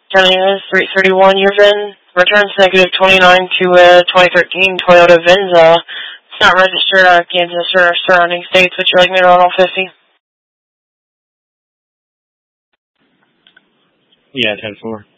County 331, your VIN returns negative 29 to a 2013 Toyota Venza. It's not registered out of Kansas or surrounding states. Would you like me to run all 50? Yeah, 10-4.